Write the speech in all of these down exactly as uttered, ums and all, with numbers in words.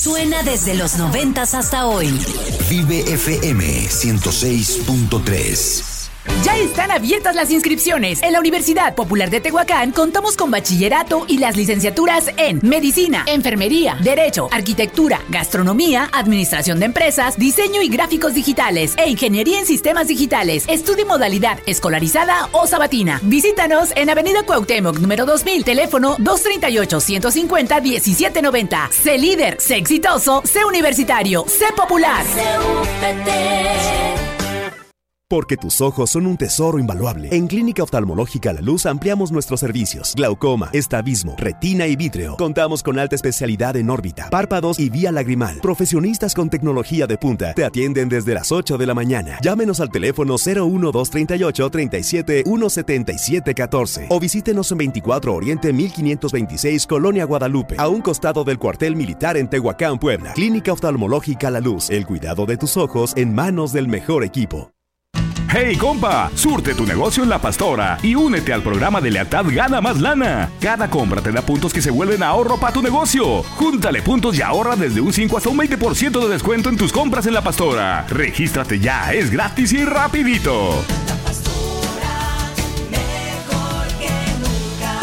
Suena desde los noventas hasta hoy. Vive F M ciento seis punto tres. Ya están abiertas las inscripciones. En la Universidad Popular de Tehuacán contamos con bachillerato y las licenciaturas en Medicina, Enfermería, Derecho, Arquitectura, Gastronomía, Administración de Empresas, Diseño y Gráficos Digitales e Ingeniería en Sistemas Digitales. Estudio modalidad escolarizada o sabatina. Visítanos en Avenida Cuauhtémoc, número dos mil, teléfono dos treinta y ocho, ciento cincuenta, diecisiete noventa. Sé líder, sé exitoso, sé universitario, sé popular. C U P T. Porque tus ojos son un tesoro invaluable. En Clínica Oftalmológica La Luz ampliamos nuestros servicios. Glaucoma, estrabismo, retina y vítreo. Contamos con alta especialidad en órbita, párpados y vía lagrimal. Profesionistas con tecnología de punta. Te atienden desde las ocho de la mañana. Llámenos al teléfono cero uno dos treinta y ocho, treinta y siete, uno setenta y siete catorce o visítenos en veinticuatro Oriente mil quinientos veintiséis, Colonia Guadalupe, a un costado del cuartel militar en Tehuacán, Puebla. Clínica Oftalmológica La Luz. El cuidado de tus ojos en manos del mejor equipo. ¡Hey, compa! Surte tu negocio en La Pastora y únete al programa de lealtad Gana Más Lana. Cada compra te da puntos que se vuelven ahorro para tu negocio. Júntale puntos y ahorra desde un cinco hasta un veinte por ciento de descuento en tus compras en La Pastora. Regístrate ya, es gratis y rapidito. La Pastora, mejor que nunca.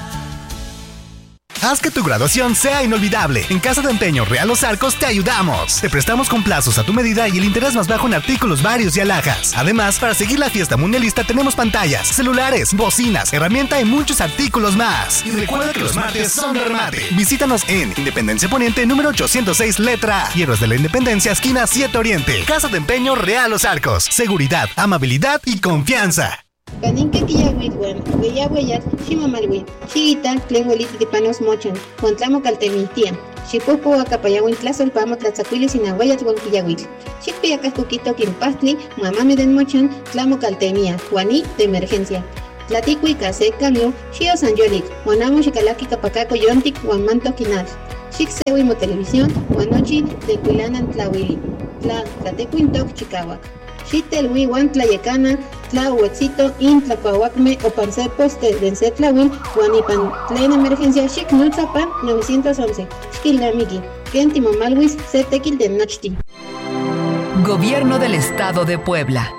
Haz que tu graduación sea inolvidable. En Casa de Empeño Real Los Arcos te ayudamos. Te prestamos con plazos a tu medida y el interés más bajo en artículos varios y alhajas. Además, para seguir la fiesta mundialista tenemos pantallas, celulares, bocinas, herramienta y muchos artículos más. Y recuerda que los martes son de remate. Visítanos en Independencia Poniente número ochocientos seis, letra A. Hierros de la Independencia, esquina siete Oriente. Casa de Empeño Real Los Arcos. Seguridad, amabilidad y confianza. Caninca quillawitwan, hueyaweyat, ximamalwi, chigital, tlenhueliti de panos mochan, Juantlamo caltemitia, xipopo acapayawin tlazol pamo tlatzacuilis inahuayat wan quillawitl, xicpiacas coquito quimpastli, mamame den mochan, tlamo caltemia, juaní de emergencia. Tlaticui case cambio, xio sanyolik, juanamo xicalaki capacaco yontic, huamanto quinal, xicsehuimo televisión, huanochi de cuilanan tlawili, tla, tlatecuintoc chicahuac. Xitel wan tlayecana, tla huetzito, in tlacuahuacme o pancepos de densetlawin, huanipan tlen emergencia, xic nulzapan novecientos once, xquilamiki, kentimomalwis, setequil de nochti. Gobierno del Estado de Puebla.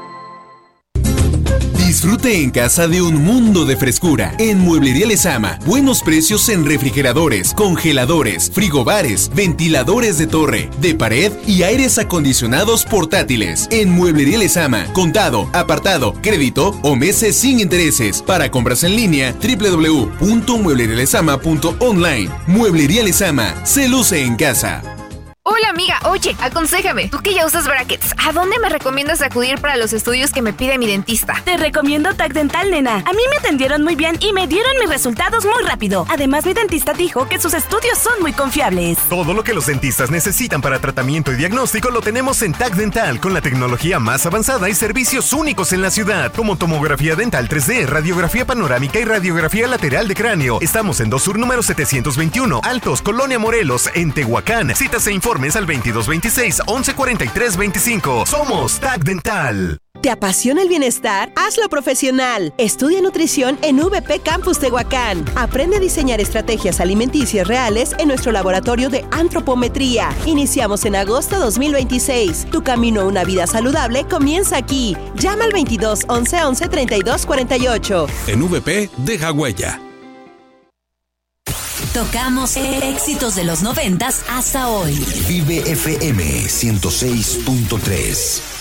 Disfrute en casa de un mundo de frescura. En Mueblería Lezama, buenos precios en refrigeradores, congeladores, frigobares, ventiladores de torre, de pared y aires acondicionados portátiles. En Mueblería Lezama, contado, apartado, crédito o meses sin intereses. Para compras en línea, doble u doble u doble u punto mueblería lezama punto online. Mueblería Lezama, se luce en casa. Hola amiga, oye, aconséjame, tú que ya usas brackets, ¿a dónde me recomiendas acudir para los estudios que me pide mi dentista? Te recomiendo T A C Dental, nena. A mí me atendieron muy bien y me dieron mis resultados muy rápido. Además, mi dentista dijo que sus estudios son muy confiables. Todo lo que los dentistas necesitan para tratamiento y diagnóstico lo tenemos en T A C Dental, con la tecnología más avanzada y servicios únicos en la ciudad, como tomografía dental tres D, radiografía panorámica y radiografía lateral de cráneo. Estamos en dos Sur número setecientos veintiuno, Altos, Colonia Morelos, en Tehuacán. Citas e informes al veintidós veintiséis, once cuarenta y tres veinticinco. Somos T A C Dental. ¿Te apasiona el bienestar? Hazlo profesional. Estudia nutrición en V P Campus Tehuacán. Aprende a diseñar estrategias alimenticias reales en nuestro laboratorio de antropometría. Iniciamos en agosto dos mil veintiséis. Tu camino a una vida saludable comienza aquí. Llama al veintidós, once, once, treinta y dos, cuarenta y ocho. En V P, deja huella. Tocamos éxitos de los noventas hasta hoy. Vive F M ciento seis punto tres.